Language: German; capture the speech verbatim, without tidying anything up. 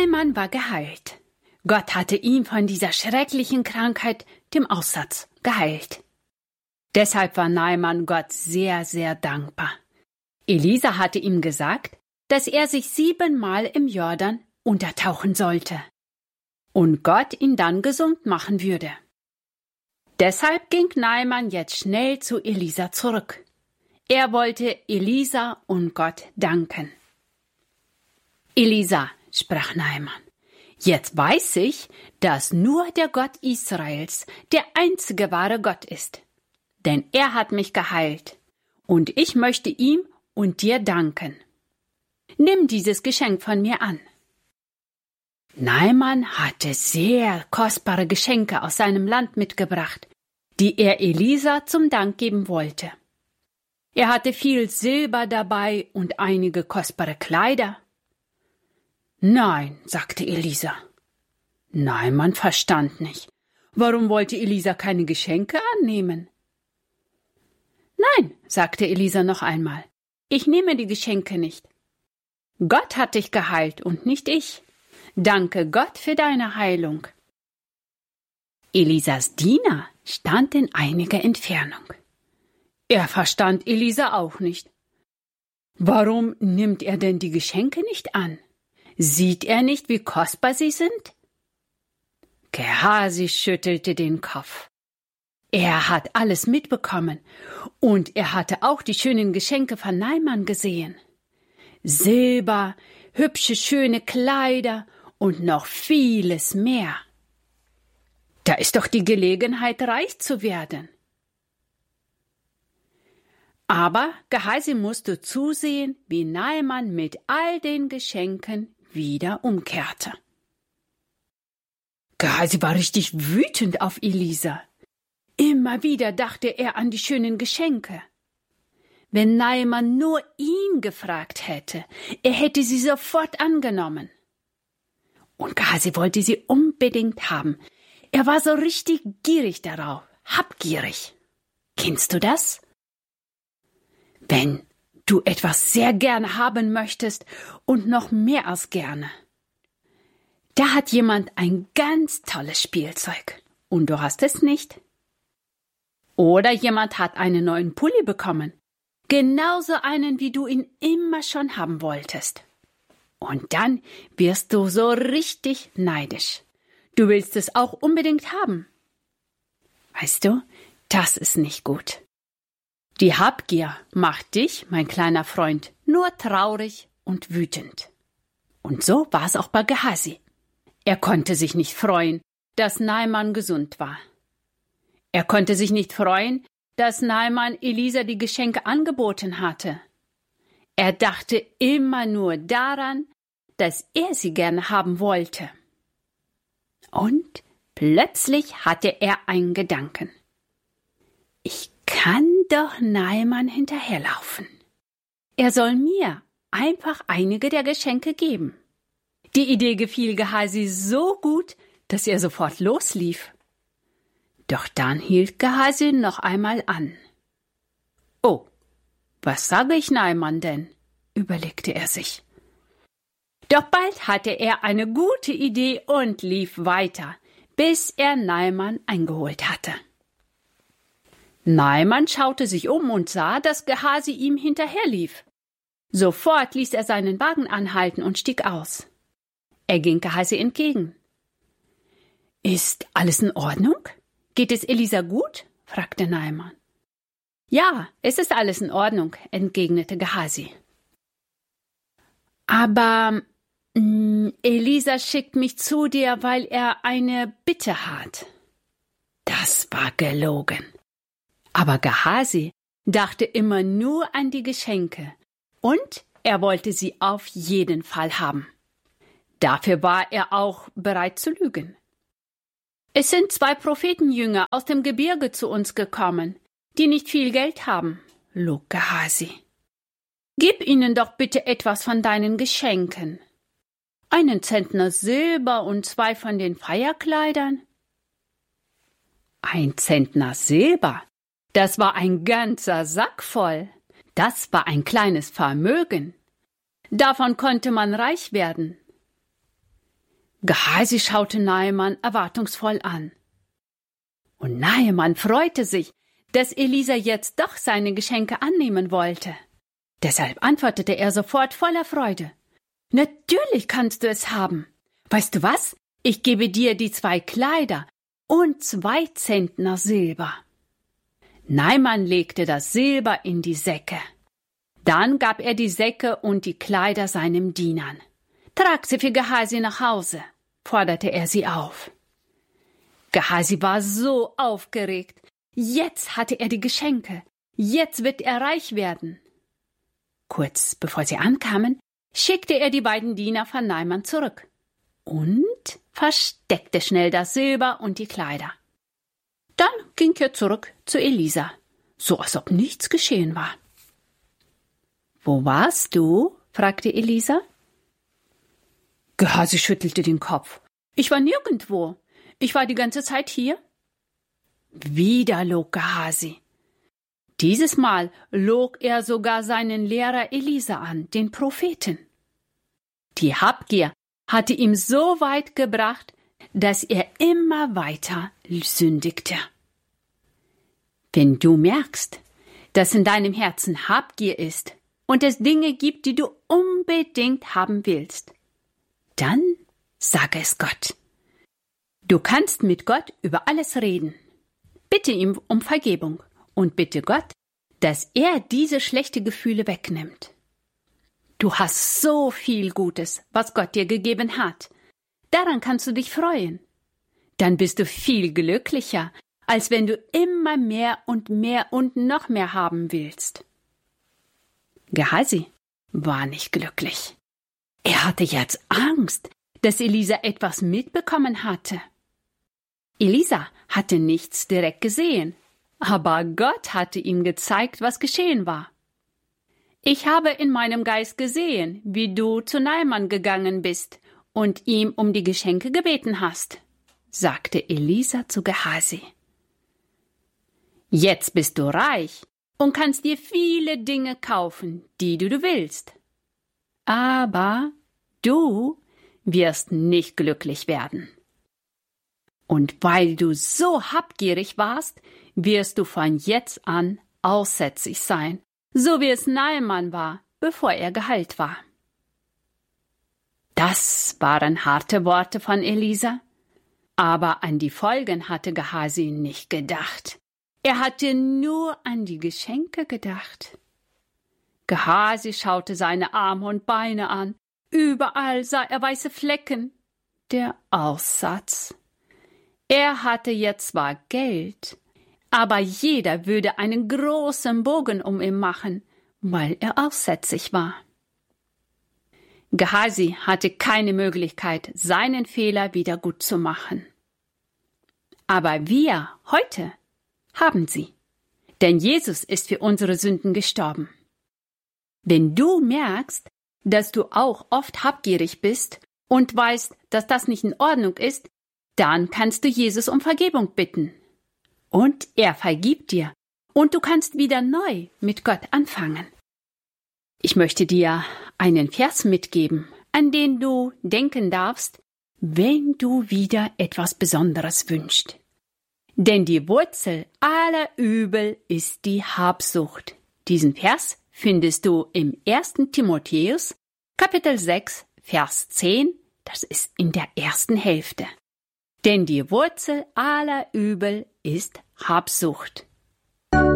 Naaman war geheilt. Gott hatte ihn von dieser schrecklichen Krankheit, dem Aussatz, geheilt. Deshalb war Naaman Gott sehr, sehr dankbar. Elisa hatte ihm gesagt, dass er sich siebenmal im Jordan untertauchen sollte und Gott ihn dann gesund machen würde. Deshalb ging Naaman jetzt schnell zu Elisa zurück. Er wollte Elisa und Gott danken. Elisa, sprach Naaman, jetzt weiß ich, dass nur der Gott Israels der einzige wahre Gott ist. Denn er hat mich geheilt, und ich möchte ihm und dir danken. Nimm dieses Geschenk von mir an. Naaman hatte sehr kostbare Geschenke aus seinem Land mitgebracht, die er Elisa zum Dank geben wollte. Er hatte viel Silber dabei und einige kostbare Kleider. Nein, sagte Elisa. Naaman verstand nicht. Warum wollte Elisa keine Geschenke annehmen? Nein, sagte Elisa noch einmal, ich nehme die Geschenke nicht. Gott hat dich geheilt und nicht ich. Danke Gott für deine Heilung. Elisas Diener stand in einiger Entfernung. Er verstand Elisa auch nicht. Warum nimmt er denn die Geschenke nicht an? Sieht er nicht, wie kostbar sie sind? Gehasi schüttelte den Kopf. Er hat alles mitbekommen und er hatte auch die schönen Geschenke von Naaman gesehen. Silber, hübsche, schöne Kleider und noch vieles mehr. Da ist doch die Gelegenheit, reich zu werden. Aber Gehasi musste zusehen, wie Naaman mit all den Geschenken wieder umkehrte. Gehasi war richtig wütend auf Elisa. Immer wieder dachte er an die schönen Geschenke. Wenn Naaman nur ihn gefragt hätte, er hätte sie sofort angenommen. Und Gehasi wollte sie unbedingt haben. Er war so richtig gierig darauf, habgierig. Kennst du das? Wenn du etwas sehr gerne haben möchtest und noch mehr als gerne. Da hat jemand ein ganz tolles Spielzeug und du hast es nicht. Oder jemand hat einen neuen Pulli bekommen, genauso einen, wie du ihn immer schon haben wolltest. Und dann wirst du so richtig neidisch. Du willst es auch unbedingt haben. Weißt du, das ist nicht gut. Die Habgier macht dich, mein kleiner Freund, nur traurig und wütend. Und so war es auch bei Gehasi. Er konnte sich nicht freuen, dass Naaman gesund war. Er konnte sich nicht freuen, dass Naaman Elisa die Geschenke angeboten hatte. Er dachte immer nur daran, dass er sie gerne haben wollte. Und plötzlich hatte er einen Gedanken. Ich kann doch Naaman hinterherlaufen. Er soll mir einfach einige der Geschenke geben. Die Idee gefiel Gehasi so gut, dass er sofort loslief. Doch dann hielt Gehasi noch einmal an. Oh, was sage ich Naaman denn? Überlegte er sich. Doch bald hatte er eine gute Idee und lief weiter, bis er Naaman eingeholt hatte. Naaman schaute sich um und sah, dass Gehasi ihm hinterherlief. Sofort ließ er seinen Wagen anhalten und stieg aus. Er ging Gehasi entgegen. »Ist alles in Ordnung? Geht es Elisa gut?« fragte Naaman. »Ja, es ist alles in Ordnung«, entgegnete Gehasi. »Aber mh, Elisa schickt mich zu dir, weil er eine Bitte hat.« Das war gelogen. Aber Gehasi dachte immer nur an die Geschenke und er wollte sie auf jeden Fall haben. Dafür war er auch bereit zu lügen. »Es sind zwei Prophetenjünger aus dem Gebirge zu uns gekommen, die nicht viel Geld haben«, log Gehasi. »Gib ihnen doch bitte etwas von deinen Geschenken. Einen Zentner Silber und zwei von den Feierkleidern.« Ein Zentner Silber? Das war ein ganzer Sack voll. Das war ein kleines Vermögen. Davon konnte man reich werden. Gehasi schaute Naaman erwartungsvoll an. Und Naaman freute sich, dass Elisa jetzt doch seine Geschenke annehmen wollte. Deshalb antwortete er sofort voller Freude. Natürlich kannst du es haben. Weißt du was? Ich gebe dir die zwei Kleider und zwei Zentner Silber. Naaman legte das Silber in die Säcke. Dann gab er die Säcke und die Kleider seinen Dienern. Trag sie für Gehasi nach Hause, forderte er sie auf. Gehasi war so aufgeregt. Jetzt hatte er die Geschenke. Jetzt wird er reich werden. Kurz bevor sie ankamen, schickte er die beiden Diener von Naaman zurück und versteckte schnell das Silber und die Kleider. Dann ging er zurück zu Elisa, so als ob nichts geschehen war. »Wo warst du?« fragte Elisa. Gehasi schüttelte den Kopf. »Ich war nirgendwo. Ich war die ganze Zeit hier.« Wieder log Gehasi. Dieses Mal log er sogar seinen Lehrer Elisa an, den Propheten. Die Habgier hatte ihm so weit gebracht, dass er immer weiter sündigte. Wenn du merkst, dass in deinem Herzen Habgier ist und es Dinge gibt, die du unbedingt haben willst, dann sage es Gott. Du kannst mit Gott über alles reden. Bitte ihm um Vergebung und bitte Gott, dass er diese schlechten Gefühle wegnimmt. Du hast so viel Gutes, was Gott dir gegeben hat. Daran kannst du dich freuen. Dann bist du viel glücklicher, als wenn du immer mehr und mehr und noch mehr haben willst. Gehasi war nicht glücklich. Er hatte jetzt Angst, dass Elisa etwas mitbekommen hatte. Elisa hatte nichts direkt gesehen, aber Gott hatte ihm gezeigt, was geschehen war. Ich habe in meinem Geist gesehen, wie du zu Naaman gegangen bist und ihm um die Geschenke gebeten hast, sagte Elisa zu Gehasi. Jetzt bist du reich und kannst dir viele Dinge kaufen, die du, du willst. Aber du wirst nicht glücklich werden. Und weil du so habgierig warst, wirst du von jetzt an aussätzig sein, so wie es Naaman war, bevor er geheilt war. Das waren harte Worte von Elisa, aber an die Folgen hatte Gehasi nicht gedacht. Er hatte nur an die Geschenke gedacht. Gehasi schaute seine Arme und Beine an. Überall sah er weiße Flecken. Der Aussatz. Er hatte jetzt zwar Geld, aber jeder würde einen großen Bogen um ihn machen, weil er aussätzig war. Gehasi hatte keine Möglichkeit, seinen Fehler wieder gut zu machen. Aber wir heute haben sie, denn Jesus ist für unsere Sünden gestorben. Wenn du merkst, dass du auch oft habgierig bist und weißt, dass das nicht in Ordnung ist, dann kannst du Jesus um Vergebung bitten. Und er vergibt dir, und du kannst wieder neu mit Gott anfangen. Ich möchte dir einen Vers mitgeben, an den du denken darfst, wenn du wieder etwas Besonderes wünschst. Denn die Wurzel aller Übel ist die Habsucht. Diesen Vers findest du im ersten Timotheus, Kapitel sechs, Vers zehn, das ist in der ersten Hälfte. Denn die Wurzel aller Übel ist Habsucht.